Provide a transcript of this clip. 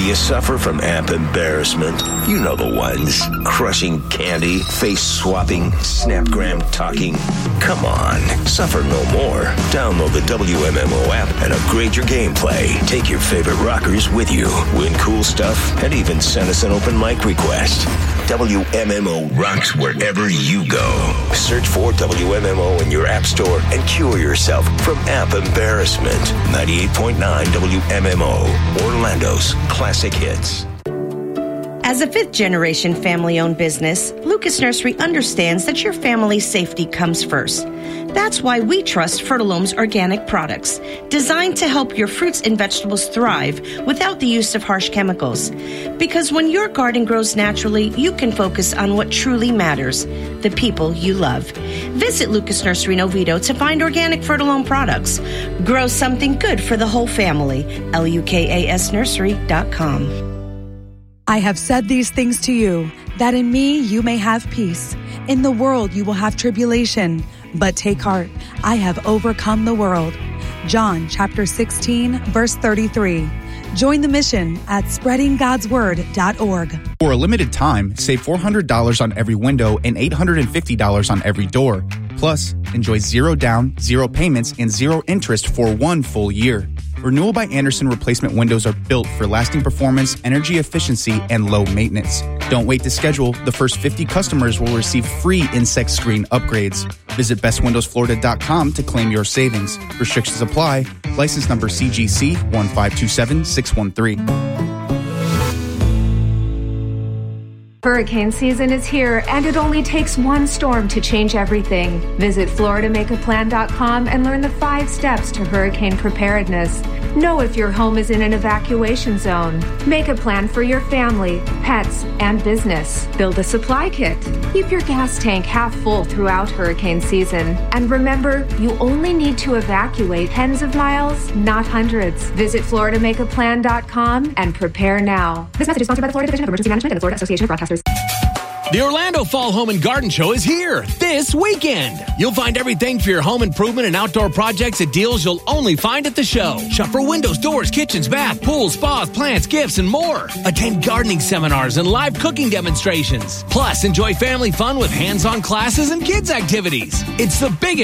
you suffer from amp embarrassment? You know the ones. Crushing candy, face-swapping, snapgram talking. Come on, suffer no more. Download the WMMO app and upgrade your gameplay. Take your favorite rockers with you. Win cool stuff and even send us an open mic request. WMMO rocks wherever you go. Search for WMMO in your app store and cure yourself from amp embarrassment. 98.9 WMMO, Orlando's classic hits. As a fifth-generation family-owned business, Lucas Nursery understands that your family's safety comes first. That's why we trust Fertilome's organic products, designed to help your fruits and vegetables thrive without the use of harsh chemicals. Because when your garden grows naturally, you can focus on what truly matters, the people you love. Visit Lucas Nursery in Oviedo to find organic Fertilome products. Grow something good for the whole family. LUKASnursery.com. I have said these things to you, that in me you may have peace. In the world you will have tribulation, but take heart, I have overcome the world. John chapter 16, verse 33. Join the mission at spreadinggodsword.org. For a limited time, save $400 on every window and $850 on every door. Plus, enjoy 0 down, 0 payments, and 0 interest for 1 full year. Renewal by Andersen replacement windows are built for lasting performance, energy efficiency, and low maintenance. Don't wait to schedule. The first 50 customers will receive free insect screen upgrades. Visit bestwindowsflorida.com to claim your savings. Restrictions apply. License number CGC 1527613. Hurricane season is here, and it only takes one storm to change everything. Visit FloridaMakeAPlan.com and learn the 5 steps to hurricane preparedness. Know if your home is in an evacuation zone. Make a plan for your family, pets, and business. Build a supply kit. Keep your gas tank half full throughout hurricane season. And remember, you only need to evacuate tens of miles, not hundreds. Visit FloridaMakeAPlan.com and prepare now. This message is sponsored by the Florida Division of Emergency Management and the Florida Association of Broadcasters. The Orlando Fall Home and Garden Show is here this weekend. You'll find everything for your home improvement and outdoor projects at deals you'll only find at the show. Shop for windows, doors, kitchens, bath, pools, spas, plants, gifts, and more. Attend gardening seminars and live cooking demonstrations. Plus, enjoy family fun with hands-on classes and kids activities. It's the biggest